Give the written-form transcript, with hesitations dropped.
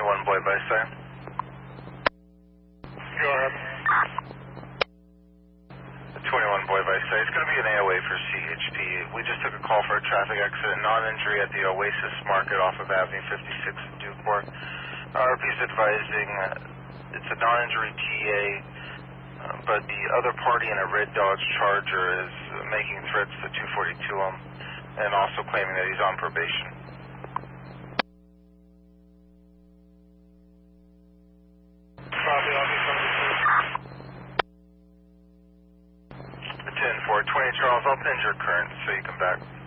21 Boy by Say. Go ahead. 21 Boy by Say. It's going to be an AOA for CHP. We just took a call for a traffic accident, non-injury at the Oasis Market off of Avenue 56 in Newport. RP's advising it's a non-injury TA, but the other party in a red Dodge Charger is making threats to 242 him and also claiming that he's on probation. Copy, I'll be coming The 10-4, 20 Charles, I'll pin your current so you come back.